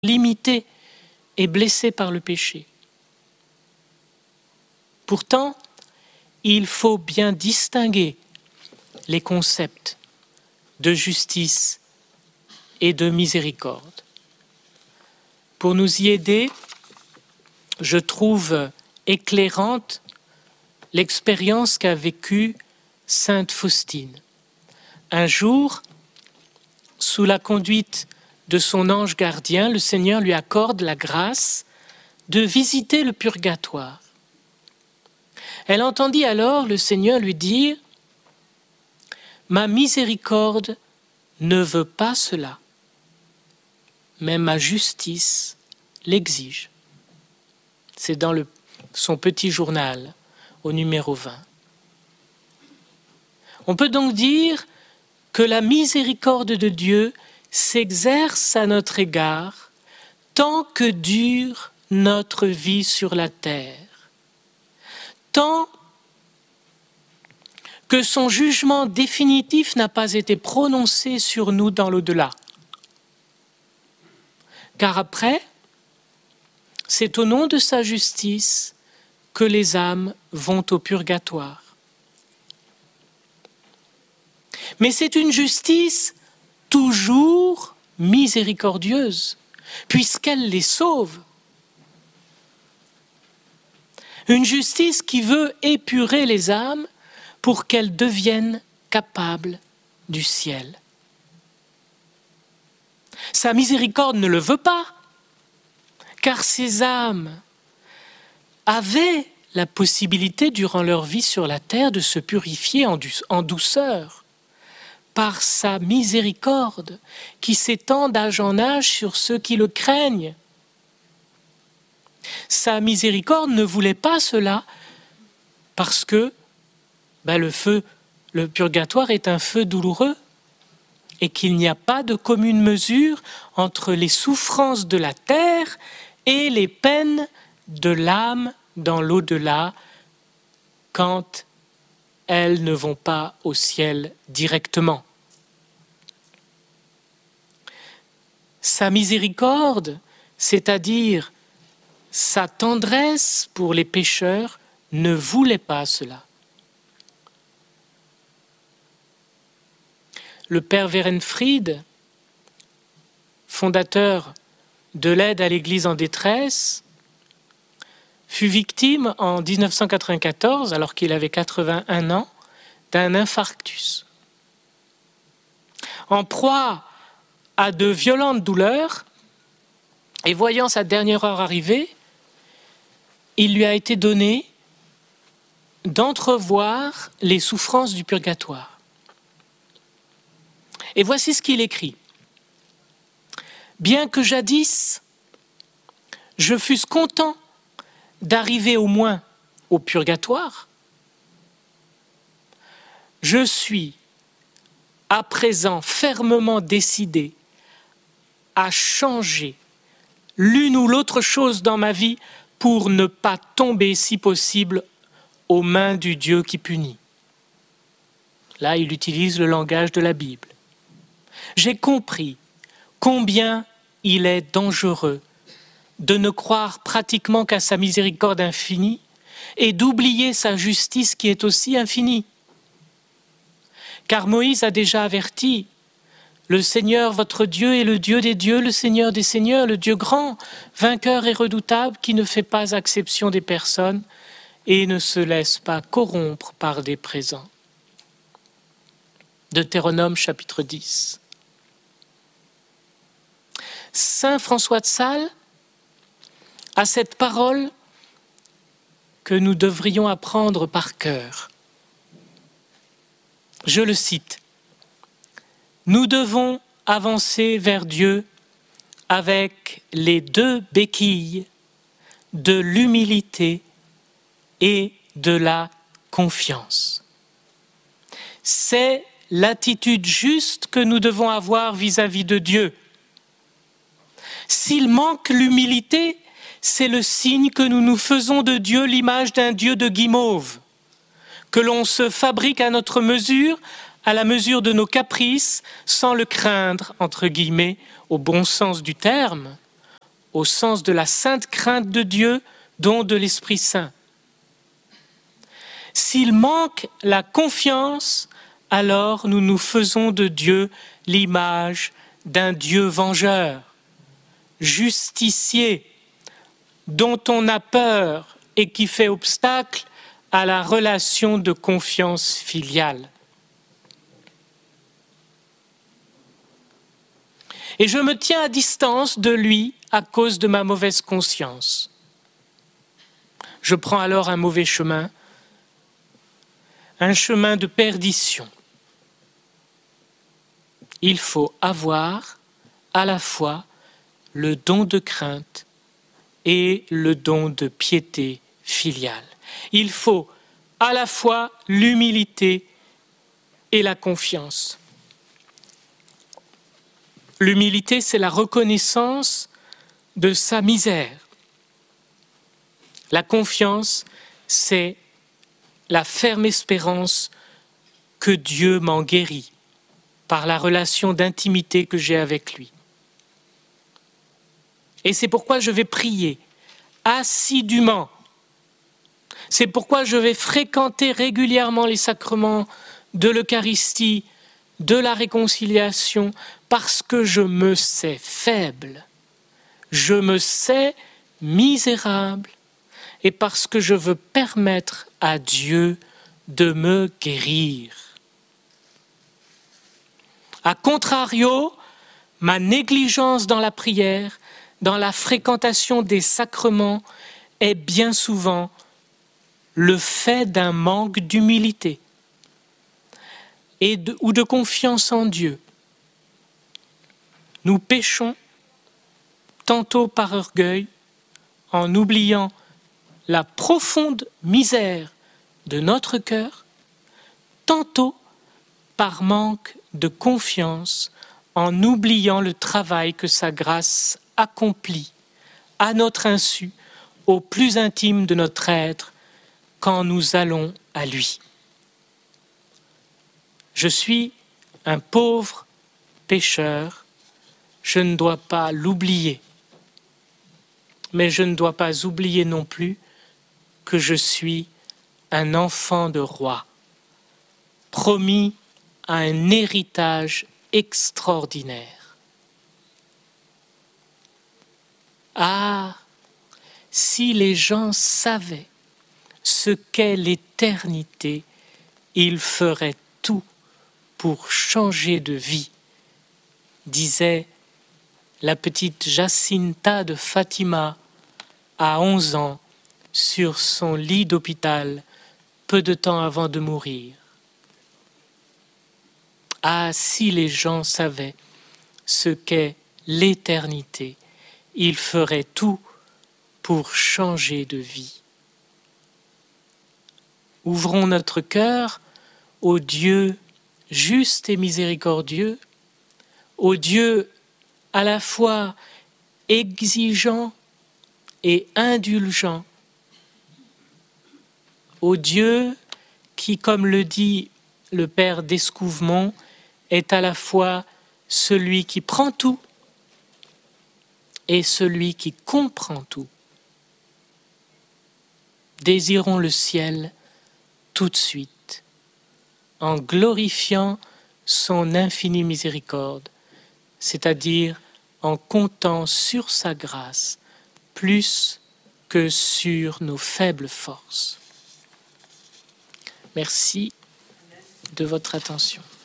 limité et blessé par le péché. Pourtant, il faut bien distinguer les concepts de justice et de miséricorde. Pour nous y aider, je trouve éclairante l'expérience qu'a vécue sainte Faustine. Un jour, sous la conduite de son ange gardien, le Seigneur lui accorde la grâce de visiter le purgatoire. Elle entendit alors le Seigneur lui dire « Ma miséricorde ne veut pas cela, mais ma justice l'exige. » C'est dans son petit journal au numéro 20. On peut donc dire que la miséricorde de Dieu s'exerce à notre égard tant que dure notre vie sur la terre, tant que son jugement définitif n'a pas été prononcé sur nous dans l'au-delà. Car après, c'est au nom de sa justice que les âmes vont au purgatoire. Mais c'est une justice toujours miséricordieuse, puisqu'elle les sauve. Une justice qui veut épurer les âmes pour qu'elles deviennent capables du ciel. Sa miséricorde ne le veut pas, car ces âmes avaient la possibilité, durant leur vie sur la terre, de se purifier en douceur, par sa miséricorde qui s'étend d'âge en âge sur ceux qui le craignent. Sa miséricorde ne voulait pas cela parce que le purgatoire est un feu douloureux et qu'il n'y a pas de commune mesure entre les souffrances de la terre et les peines de l'âme dans l'au-delà quand elles ne vont pas au ciel directement. Sa miséricorde, c'est-à-dire sa tendresse pour les pécheurs, ne voulait pas cela. Le père Werenfried, fondateur de l'aide à l'Église en détresse, fut victime en 1994, alors qu'il avait 81 ans, d'un infarctus. En proie à de violentes douleurs, et voyant sa dernière heure arriver, il lui a été donné d'entrevoir les souffrances du purgatoire. Et voici ce qu'il écrit. « Bien que jadis, je fusse content d'arriver au moins au purgatoire, je suis à présent fermement décidé à changer l'une ou l'autre chose dans ma vie pour ne pas tomber, si possible, aux mains du Dieu qui punit. » Là, il utilise le langage de la Bible. « J'ai compris combien il est dangereux de ne croire pratiquement qu'à sa miséricorde infinie et d'oublier sa justice qui est aussi infinie. Car Moïse a déjà averti, le Seigneur votre Dieu est le Dieu des dieux, le Seigneur des seigneurs, le Dieu grand, vainqueur et redoutable, qui ne fait pas exception des personnes et ne se laisse pas corrompre par des présents. » Deutéronome chapitre 10. Saint François de Sales a cette parole que nous devrions apprendre par cœur. Je le cite. « Nous devons avancer vers Dieu avec les deux béquilles de l'humilité et de la confiance. » C'est l'attitude juste que nous devons avoir vis-à-vis de Dieu. S'il manque l'humilité, c'est le signe que nous nous faisons de Dieu l'image d'un Dieu de guimauve, que l'on se fabrique à notre mesure, à la mesure de nos caprices, sans le craindre, entre guillemets, au bon sens du terme, au sens de la sainte crainte de Dieu, don de l'Esprit Saint. S'il manque la confiance, alors nous nous faisons de Dieu l'image d'un Dieu vengeur, justicier, dont on a peur et qui fait obstacle à la relation de confiance filiale. Et je me tiens à distance de lui à cause de ma mauvaise conscience. Je prends alors un mauvais chemin, un chemin de perdition. Il faut avoir à la fois le don de crainte et le don de piété filiale. Il faut à la fois l'humilité et la confiance. L'humilité, c'est la reconnaissance de sa misère. La confiance, c'est la ferme espérance que Dieu m'en guérit par la relation d'intimité que j'ai avec lui. Et c'est pourquoi je vais prier assidûment. C'est pourquoi je vais fréquenter régulièrement les sacrements de l'Eucharistie, de la réconciliation, parce que je me sais faible, je me sais misérable, et parce que je veux permettre à Dieu de me guérir. A contrario, ma négligence dans la prière, dans la fréquentation des sacrements, est bien souvent le fait d'un manque d'humilité ou de confiance en Dieu. Nous péchons tantôt par orgueil, en oubliant la profonde misère de notre cœur, tantôt par manque de confiance, en oubliant le travail que sa grâce accomplit à notre insu, au plus intime de notre être, quand nous allons à lui. Je suis un pauvre pécheur, je ne dois pas l'oublier, mais je ne dois pas oublier non plus que je suis un enfant de roi, promis à un héritage extraordinaire. Ah, si les gens savaient ce qu'est l'éternité, ils feraient tout pour changer de vie, disait la petite Jacinta de Fatima à 11 ans sur son lit d'hôpital peu de temps avant de mourir. Ah, si les gens savaient ce qu'est l'éternité, ils feraient tout pour changer de vie. Ouvrons notre cœur au Dieu juste et miséricordieux, au Dieu à la fois exigeant et indulgent, au Dieu qui, comme le dit le père d'Escouvemont, est à la fois celui qui prend tout et celui qui comprend tout. Désirons le ciel tout de suite, en glorifiant son infinie miséricorde, c'est-à-dire en comptant sur sa grâce plus que sur nos faibles forces. Merci de votre attention.